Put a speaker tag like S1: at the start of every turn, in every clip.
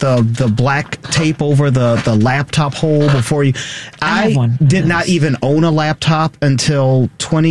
S1: the black tape over the laptop hole before you. I did not even own a laptop until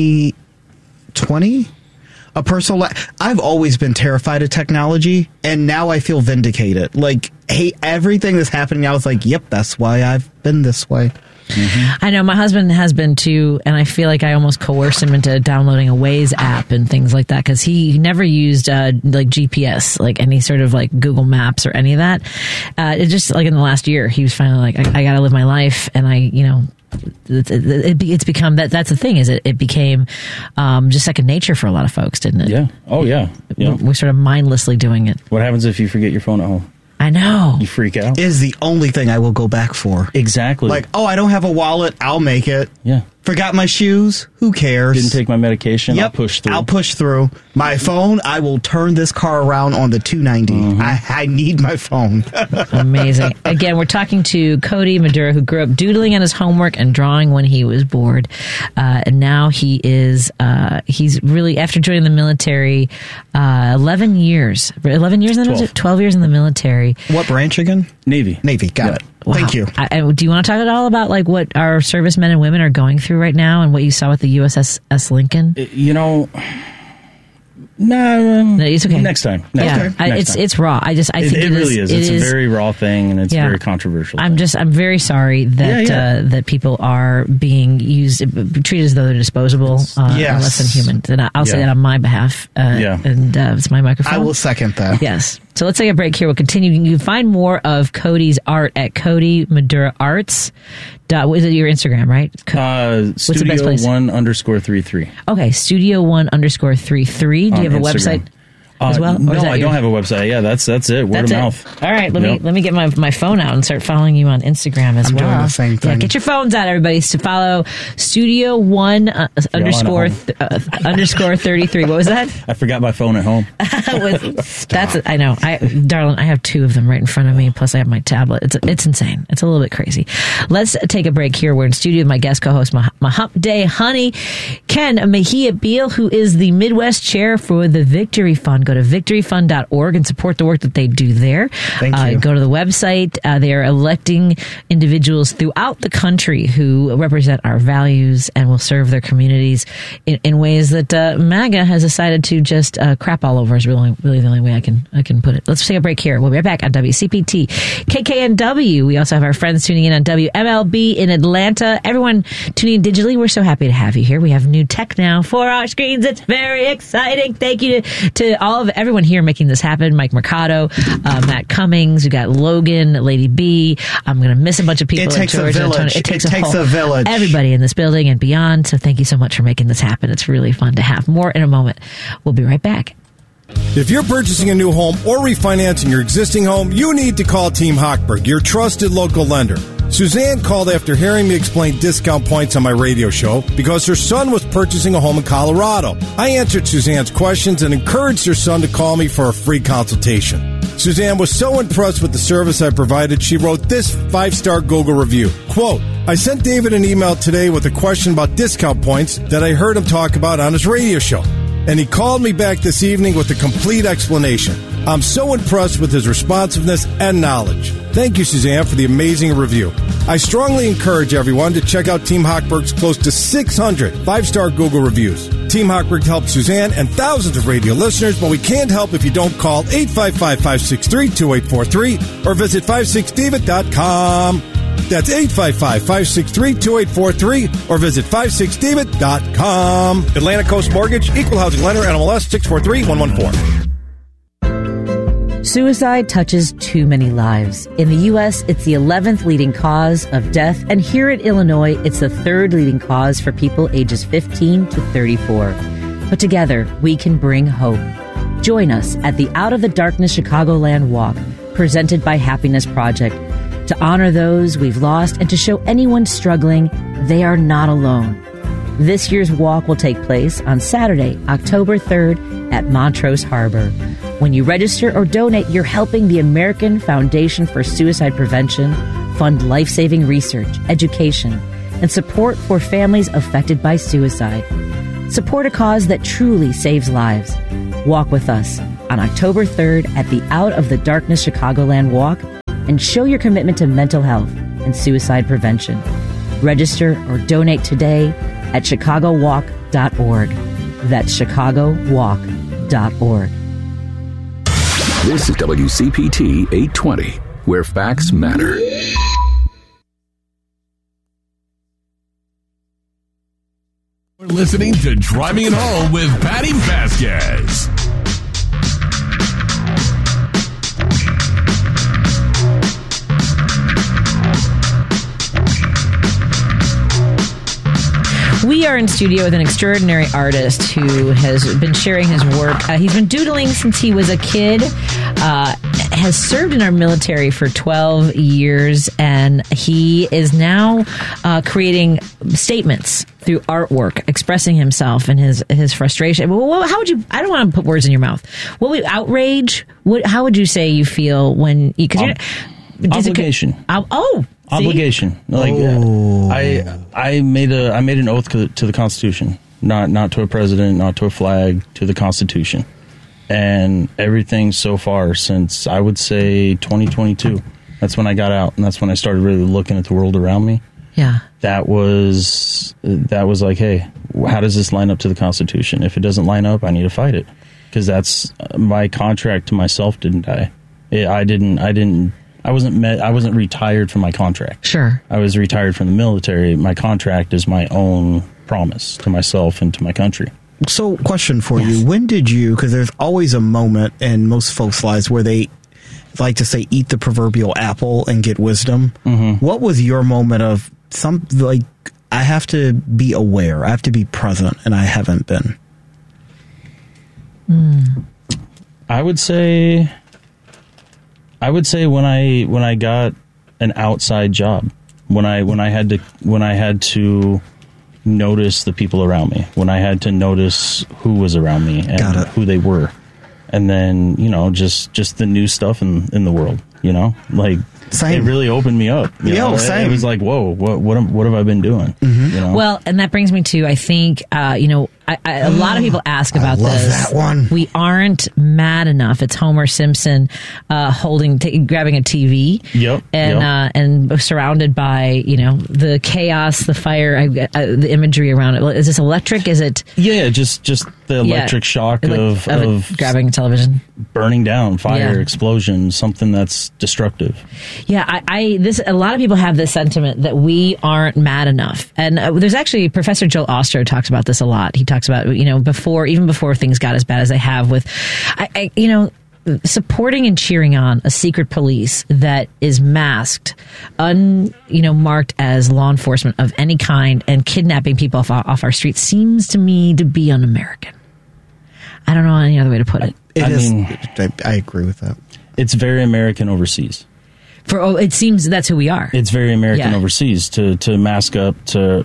S1: 2020. A personal. I've always been terrified of technology, and now I feel vindicated. Like, hey, everything that's happening now is like, yep, that's why I've been this way.
S2: I know my husband has been too, and I feel like I almost coerced him into downloading a Waze app and things like that because he never used like GPS, like any sort of like Google Maps or any of that. It just like in the last year, he was finally like, I got to live my life, and it's become that's the thing is it became just second nature for a lot of folks, didn't it?
S3: Yeah. Oh yeah.
S2: We're sort of mindlessly doing it.
S3: What happens if you forget your phone at home?
S2: I know.
S3: You freak out.
S1: Is the only thing I will go back for.
S3: Exactly.
S1: Like, oh, I don't have a wallet. I'll make it.
S3: Yeah.
S1: Forgot my shoes. Who cares?
S3: Didn't take my medication.
S1: Yep.
S3: I'll push through.
S1: My phone, I will turn this car around on the 290.
S3: Mm-hmm.
S1: I need my phone.
S2: Amazing. Again, we're talking to Cody Madura, who grew up doodling on his homework and drawing when he was bored. And now he's really, after joining the military, 11 years in the military? 12 years in the military.
S1: What branch again?
S3: Navy.
S1: Got it. Wow. Thank you.
S2: Do you want to talk at all about like what our servicemen and women are going through right now and what you saw with the USS Lincoln? No, it's okay.
S3: Next time.
S2: It's raw. I think
S3: it really is. It's a very raw thing, and it's very controversial.
S2: I'm very sorry that that people are being treated as though they're disposable, less than human. And I'll say that on my behalf. And it's my microphone.
S1: I will second that.
S2: Yes. So let's take a break here. We'll continue. You can find more of Cody's art at Cody Madura Arts. Is it your Instagram, right?
S3: What's the best place? Studio1_33.
S2: Okay, Studio1_33. Do you have a website as well?
S3: No, I don't have a website. Yeah, that's it. Word of mouth.
S2: All right, let me get my phone out and start following you on Instagram as well.
S1: I'm doing the same thing.
S2: Yeah, get your phones out, everybody, to follow Studio1_33. What was that?
S3: I forgot my phone at home.
S2: I know, darling. I have two of them right in front of me. Plus, I have my tablet. It's insane. It's a little bit crazy. Let's take a break here. We're in studio with my guest co-host, my Hump Day honey, Ken Mejia Beal, who is the Midwest chair for the Victory Fund. Go to victoryfund.org and support the work that they do there.
S1: Thank you.
S2: Go to the website. They are electing individuals throughout the country who represent our values and will serve their communities in ways that MAGA has decided to just crap all over is really the only way I can put it. Let's take a break here. We'll be right back on WCPT, KKNW. We also have our friends tuning in on WMLB in Atlanta. Everyone tuning in digitally, we're so happy to have you here. We have new tech now for our screens. It's very exciting. Thank you to all of everyone here making this happen. Mike Mercado, Matt Cummings, we got Logan, Lady B. I'm going to miss a bunch of people.
S1: It takes a village. It takes a village.
S2: Everybody in this building and beyond. So thank you so much for making this happen. It's really fun to have. More in a moment. We'll be right back.
S4: If you're purchasing a new home or refinancing your existing home, you need to call Team Hochberg, your trusted local lender. Suzanne called after hearing me explain discount points on my radio show because her son was purchasing a home in Colorado. I answered Suzanne's questions and encouraged her son to call me for a free consultation. Suzanne was so impressed with the service I provided, she wrote this 5-star Google review. Quote, I sent David an email today with a question about discount points that I heard him talk about on his radio show. And he called me back this evening with a complete explanation. I'm so impressed with his responsiveness and knowledge. Thank you, Suzanne, for the amazing review. I strongly encourage everyone to check out Team Hochberg's close to 600 5-star Google reviews. Team Hochberg helps Suzanne and thousands of radio listeners, but we can't help if you don't call 855-563-2843 or visit 56david.com. That's 855-563-2843 or visit 56david.com. Atlantic Coast Mortgage, Equal Housing Lender, NMLS 643114.
S2: Suicide touches too many lives. In the U.S., it's the 11th leading cause of death, and here in Illinois, it's the 3rd leading cause for people ages 15 to 34. But together, we can bring hope. Join us at the Out of the Darkness Chicagoland Walk, presented by Happiness Project, to honor those we've lost and to show anyone struggling they are not alone. This year's walk will take place on Saturday, October 3rd at Montrose Harbor. When you register or donate, you're helping the American Foundation for Suicide Prevention fund life-saving research, education, and support for families affected by suicide. Support a cause that truly saves lives. Walk with us on October 3rd at the Out of the Darkness Chicagoland Walk and show your commitment to mental health and suicide prevention. Register or donate today at chicagowalk.org. That's chicagowalk.org.
S5: This is WCPT 820, where facts matter.
S6: We're listening to Driving It Home with Patty Vasquez.
S2: We are in studio with an extraordinary artist who has been sharing his work. He's been doodling since he was a kid, has served in our military for 12 years, and he is now creating statements through artwork, expressing himself and his frustration. How would you, I don't want to put words in your mouth. Outrage? How would you say you feel when,
S3: obligation. Obligation. Like I made an oath to the Constitution, not to a president, not to a flag, to the Constitution. And everything so far since, I would say, 2022, that's when I got out, and that's when I started really looking at the world around me.
S2: Yeah.
S3: That was like, hey, how does this line up to the Constitution? If it doesn't line up, I need to fight it, because that's my contract to myself didn't die. I wasn't retired from my contract.
S2: Sure.
S3: I was retired from the military. My contract is my own promise to myself and to my country.
S1: So, question for you. When did you, because there's always a moment in most folks' lives where they like to say, eat the proverbial apple and get wisdom. Mm-hmm. What was your moment of I have to be aware, I have to be present, and I haven't been?
S3: I would say when I got an outside job, when I had to notice the people around me, when I had to notice who was around me and who they were, and then just the new stuff in the world, like. Same. It really opened me up. Same. It was like, whoa, what have I been doing? Mm-hmm.
S2: Well, and that brings me to, I think, a lot of people ask about this.
S1: That one.
S2: We aren't mad enough. It's Homer Simpson grabbing a TV.
S3: Yep.
S2: And surrounded by the chaos, the fire, the imagery around it. Is this electric? Is it?
S3: Yeah, just the electric shock of
S2: grabbing a television,
S3: burning down, fire, explosion, something that's destructive.
S2: Yeah, a lot of people have this sentiment that we aren't mad enough, and there's actually Professor Joel Oster talks about this a lot. He talks about even before things got as bad as they have with, supporting and cheering on a secret police that is masked, marked as law enforcement of any kind, and kidnapping people off our streets seems to me to be un-American. I don't know any other way to put it.
S1: I agree with that.
S3: It's very American overseas.
S2: It seems that's who we are.
S3: It's very American overseas to mask up, to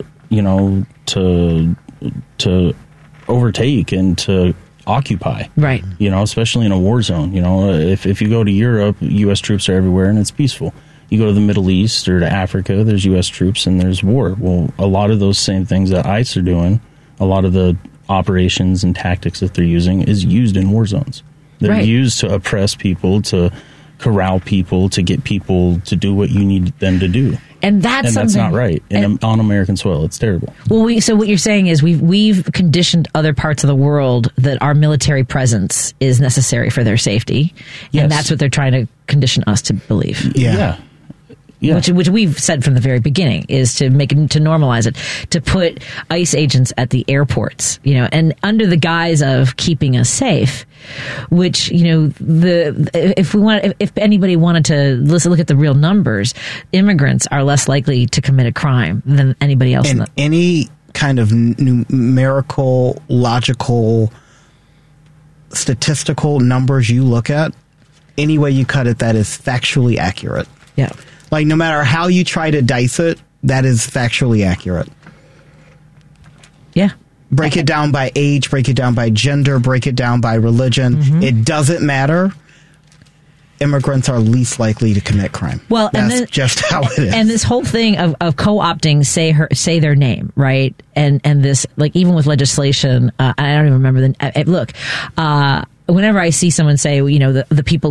S3: overtake and to occupy.
S2: Right.
S3: Especially in a war zone. If you go to Europe, U.S. troops are everywhere and it's peaceful. You go to the Middle East or to Africa, there's U.S. troops and there's war. Well, a lot of those same things that ICE are doing, a lot of the operations and tactics that they're using is used in war zones. They're used to oppress people, to corral people, to get people to do what you need them to do.
S2: And that's
S3: not right. On American soil, it's terrible.
S2: Well, so what you're saying is we've conditioned other parts of the world that our military presence is necessary for their safety, and that's what they're trying to condition us to believe.
S3: Yeah.
S2: Which we've said from the very beginning is to normalize it, to put ICE agents at the airports, and under the guise of keeping us safe. Which if anybody wanted to look at the real numbers, immigrants are less likely to commit a crime than anybody else.
S1: And any kind of numerical, logical, statistical numbers you look at, any way you cut it, that is factually accurate.
S2: Yeah.
S1: Like, no matter how you try to dice it, that is factually accurate.
S2: Yeah.
S1: Break it down by age, break it down by gender, break it down by religion. Mm-hmm. It doesn't matter. Immigrants are least likely to commit crime.
S2: Well,
S1: that's just how it is.
S2: And this whole thing of co-opting say their name, right? And this, like, even with legislation, I don't even remember look, whenever I see someone say, the people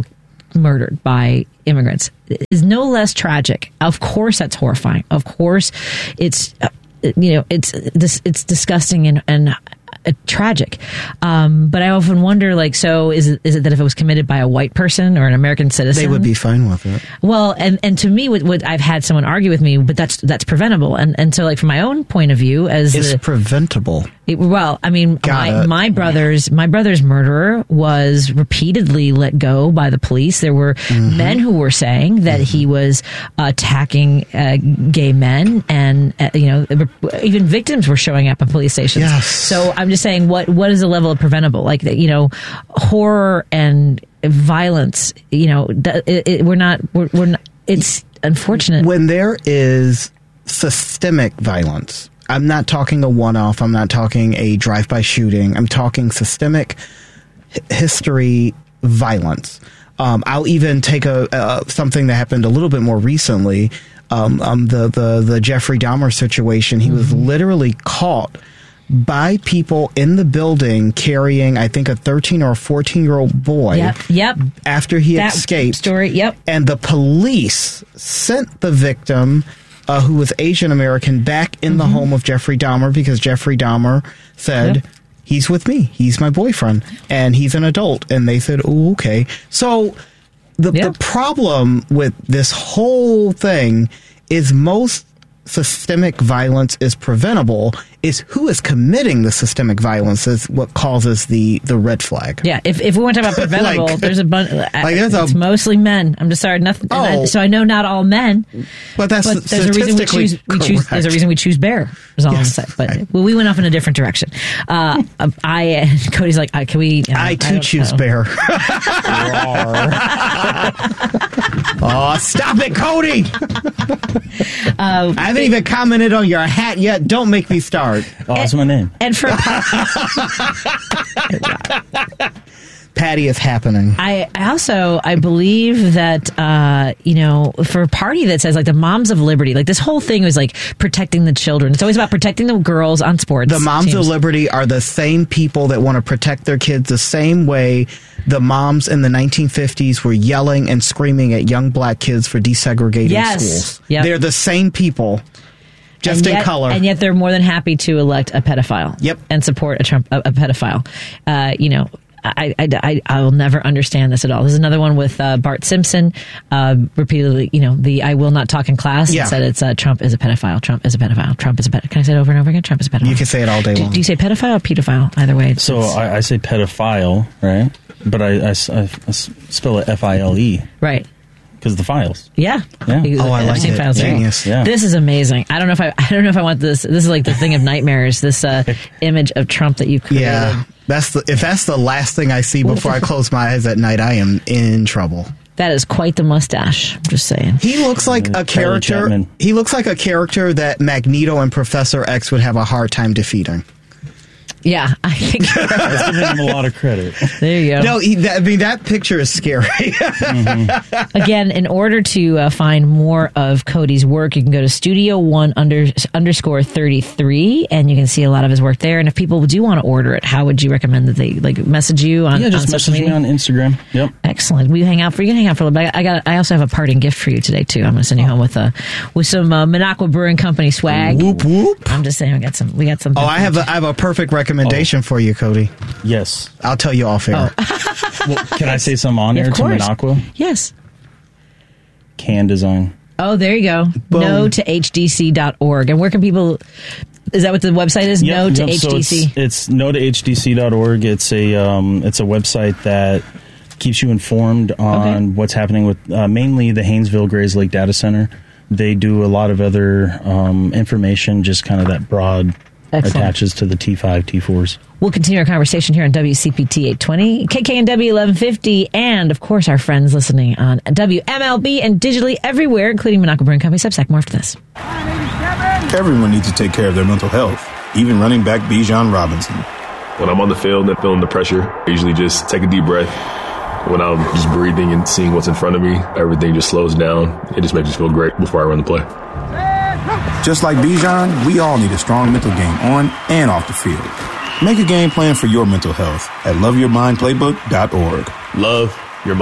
S2: murdered by immigrants is no less tragic. Of course, that's horrifying. Of course, it's it's disgusting and tragic. But I often wonder, like, so is it that if it was committed by a white person or an American citizen,
S1: they would be fine with it?
S2: Well, and to me, what I've had someone argue with me, but that's preventable. And so, like, from my own point of view,
S1: it's preventable.
S2: I mean, my brother's murderer was repeatedly let go by the police. There were men who were saying that he was attacking gay men, and even victims were showing up at police stations.
S1: Yes.
S2: So I'm just saying, what is the level of preventable? Like, horror and violence. We're not. It's unfortunate
S1: when there is systemic violence. I'm not talking a one-off. I'm not talking a drive-by shooting. I'm talking systemic history violence. I'll even take something that happened a little bit more recently. The Jeffrey Dahmer situation. He was literally caught by people in the building carrying, I think, a 13 or a 14-year-old boy.
S2: Yep.
S1: After he escaped.
S2: Story. Yep.
S1: And the police sent the victim, who was Asian American, back in the home of Jeffrey Dahmer because Jeffrey Dahmer said, he's with me. He's my boyfriend. And he's an adult. And they said, oh, okay. So the problem with this whole thing is most systemic violence is preventable. Is who is committing the systemic violence is what causes the red flag.
S2: Yeah, if we want to talk about preventable, there's a bunch. It's mostly men. I'm just sorry, nothing. So I know not all men,
S1: but there's
S2: a reason we choose. There's a reason we choose bear. Is all I'm saying. But we went off in a different direction. Cody's like, can we?
S1: I too choose bear. Oh, stop it, Cody! I haven't even commented on your hat yet. Don't make me start.
S3: Oh, that's my name.
S2: And for
S1: Patty is happening.
S2: I believe that for a party that says, like, the Moms of Liberty, like, this whole thing was like protecting the children. It's always about protecting the girls on sports.
S1: The Moms of Liberty are the same people that want to protect their kids the same way the moms in the 1950s were yelling and screaming at young black kids for desegregating schools.
S2: Yep.
S1: They're the same people. Just in color.
S2: And yet they're more than happy to elect a pedophile.
S1: Yep.
S2: And support a pedophile. I will never understand this at all. There's another one with Bart Simpson, repeatedly, the I will not talk in class, and said it's Trump is a pedophile, Trump is a pedophile, Trump is a pedophile. Can I say it over and over again? Trump is a pedophile.
S1: You can say it all day long.
S2: Do you say pedophile or pedophile? Either way.
S3: So I say pedophile, right? But I spell it F-I-L-E.
S2: Right.
S3: Because the files.
S2: Yeah.
S1: Oh, I like it.
S2: Files.
S1: Genius.
S2: Yeah. This is amazing. I don't know if I want this. This is like the thing of nightmares. This image of Trump that you created.
S1: Yeah. If that's the last thing I see before I close my eyes at night, I am in trouble.
S2: That is quite the mustache. I'm just saying.
S1: He looks like a character. He looks like a character that Magneto and Professor X would have a hard time defeating.
S2: Yeah, I think
S3: that's giving him a lot of credit.
S2: There you go.
S1: No, that picture is scary.
S2: Again, in order to find more of Cody's work, you can go to Studio1_33, and you can see a lot of his work there. And if people do want to order it, how would you recommend that they message you on?
S3: Yeah, just message me on Instagram. Yep.
S2: Excellent. We hang out for you. Can hang out for a little bit. I also have a parting gift for you today too. I'm going to send you home with some Minocqua Brewing Company swag.
S1: Whoop whoop.
S2: I'm just saying we got some.
S1: Oh, I have a perfect recommendation for you, Cody.
S3: Yes.
S1: I'll tell you off air.
S3: Well, can I say some on air to Minocqua?
S2: Yes.
S3: Can design.
S2: Oh, there you go.
S1: Boom.
S2: No to hdc.org. And where can people... Is that what the website is?
S3: Yep,
S2: No to
S3: so
S2: HDC?
S3: It's no to hdc.org. It's a website that keeps you informed on what's happening with mainly the Haynesville Grays Lake Data Center. They do a lot of other information, just kind of that broad... Excellent. Attaches to the T5, T4s.
S2: We'll continue our conversation here on WCPT 820, KKNW 1150, and, of course, our friends listening on WMLB and digitally everywhere, including Minocqua Brewing Company. Substack, more after this.
S7: Everyone needs to take care of their mental health, even running back Bijan Robinson.
S8: When I'm on the field and feeling the pressure, I usually just take a deep breath. When I'm just breathing and seeing what's in front of me, everything just slows down. It just makes me feel great before I run the play.
S7: Just like Bijan, we all need a strong mental game on and off the field. Make a game plan for your mental health at loveyourmindplaybook.org.
S8: Love your mind.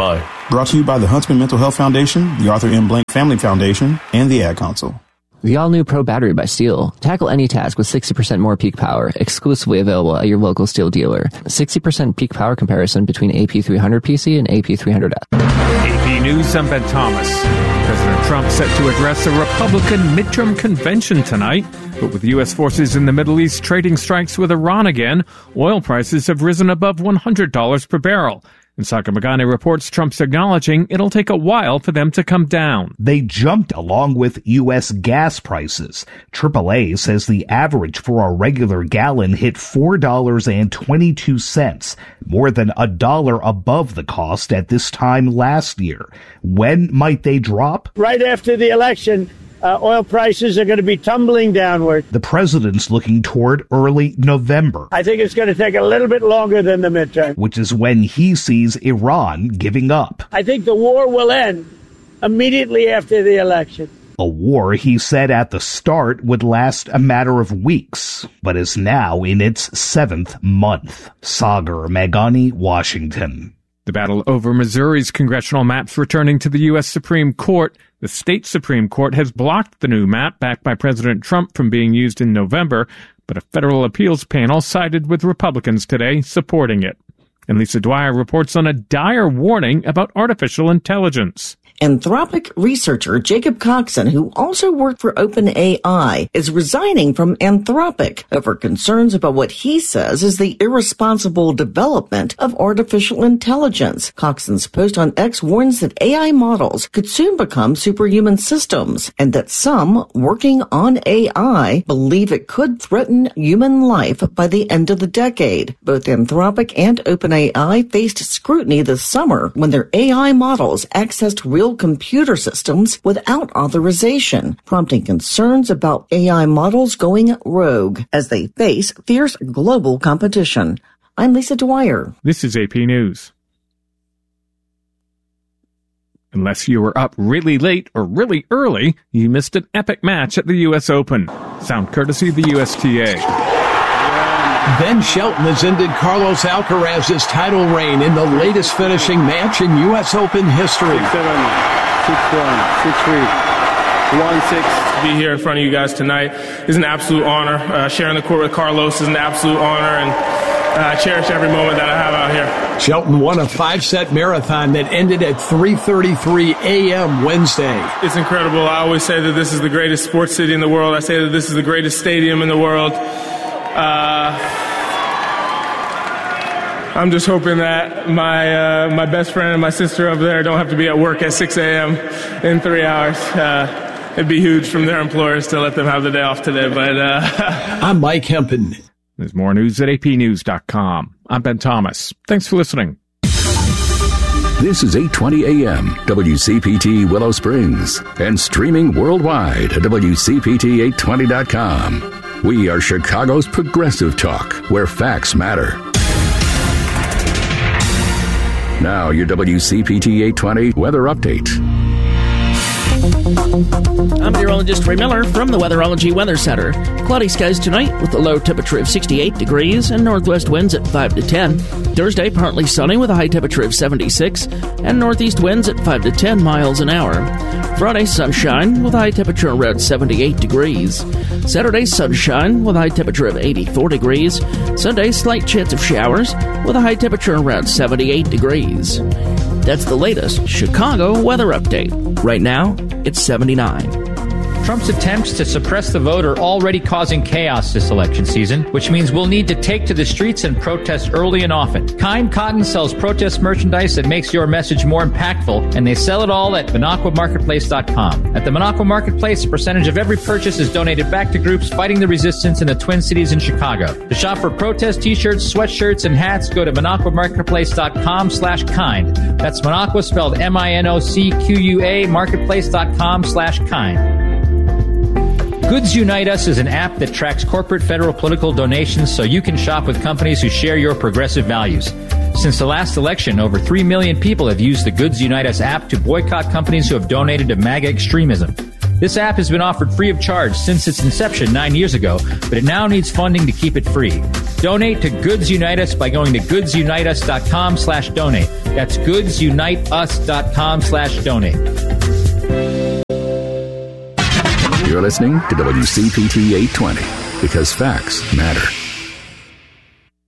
S7: Brought to you by the Huntsman Mental Health Foundation, the Arthur M. Blank Family Foundation, and the Ad Council.
S9: The all-new Pro Battery by Steel. Tackle any task with 60% more peak power, exclusively available at your local Steel dealer. 60% peak power comparison between AP300 PC and AP300F.
S10: AP News, I'm Ben Thomas. President Trump set to address a Republican midterm convention tonight. But with U.S. forces in the Middle East trading strikes with Iran again, oil prices have risen above $100 per barrel. And Saka Magane reports Trump's acknowledging it'll take a while for them to come down.
S11: They jumped along with U.S. gas prices. AAA says the average for a regular gallon hit $4.22, more than $1 above the cost at this time last year. When might they drop?
S12: Right after the election. Oil prices are going to be tumbling downward.
S11: The president's looking toward early November.
S12: I think it's going to take a little bit longer than the midterm.
S11: Which is when he sees Iran giving up.
S12: I think the war will end immediately after the election.
S11: A war, he said at the start, would last a matter of weeks, but is now in its 7th month. Sagar Magani, Washington.
S10: The battle over Missouri's congressional maps returning to the U.S. Supreme Court. The state Supreme Court has blocked the new map backed by President Trump from being used in November, but a federal appeals panel sided with Republicans today, supporting it. And Lisa Dwyer reports on a dire warning about artificial intelligence.
S13: Anthropic researcher Jacob Coxon, who also worked for OpenAI, is resigning from Anthropic over concerns about what he says is the irresponsible development of artificial intelligence. Coxon's post on X warns that AI models could soon become superhuman systems, and that some working on AI believe it could threaten human life by the end of the decade. Both Anthropic and OpenAI faced scrutiny this summer when their AI models accessed real computer systems without authorization, prompting concerns about AI models going rogue as they face fierce global competition. I'm Lisa Dwyer.
S10: This is AP News. Unless you were up really late or really early, you missed an epic match at the U.S. Open. Sound courtesy of the USTA.
S14: Ben Shelton has ended Carlos Alcaraz's title reign in the latest finishing match in U.S. Open history.
S15: 6-7, 6-1, 6-3, 1-6.
S16: To be here in front of you guys tonight is an absolute honor. Sharing the court with Carlos is an absolute honor, and I cherish every moment that I have out here.
S14: Shelton won a 5-set marathon that ended at 3:33 a.m. Wednesday.
S16: It's incredible. I always say that this is the greatest sports city in the world. I say that this is the greatest stadium in the world. I'm just hoping that my best friend and my sister over there don't have to be at work at 6 a.m. in 3 hours. It'd be huge from their employers to let them have the day off today. But
S14: I'm Mike Hempen.
S10: There's more news at apnews.com. I'm Ben Thomas. Thanks for listening.
S5: This is 820 AM, WCPT Willow Springs, and streaming worldwide at WCPT820.com. We are Chicago's progressive talk, where facts matter. Now, your WCPT 820 weather update.
S17: I'm meteorologist Ray Miller from the Weatherology Weather Center. Cloudy skies tonight with a low temperature of 68 degrees and northwest winds at 5 to 10. Thursday, partly sunny with a high temperature of 76 and northeast winds at 5 to 10 miles an hour. Friday, sunshine with a high temperature around 78 degrees. Saturday, sunshine with a high temperature of 84 degrees. Sunday, slight chance of showers with a high temperature around 78 degrees. That's the latest Chicago weather update. Right now, it's 79.
S18: Trump's attempts to suppress the vote are already causing chaos this election season, which means we'll need to take to the streets and protest early and often. Kind Cotton sells protest merchandise that makes your message more impactful, and they sell it all at MinocquaMarketplace.com. At the Minocqua Marketplace, a percentage of every purchase is donated back to groups fighting the resistance in the Twin Cities and Chicago. To shop for protest t-shirts, sweatshirts, and hats, go to MinocquaMarketplace.com/kind. That's Minocqua spelled MINOCQUA, marketplace.com/kind. Goods Unite Us is an app that tracks corporate, federal, political donations so you can shop with companies who share your progressive values. Since the last election, over 3 million people have used the Goods Unite Us app to boycott companies who have donated to MAGA extremism. This app has been offered free of charge since its inception 9 years ago, but it now needs funding to keep it free. Donate to Goods Unite Us by going to goodsuniteus.com/donate. That's goodsuniteus.com/donate.
S5: You're listening to WCPT 820 because facts matter.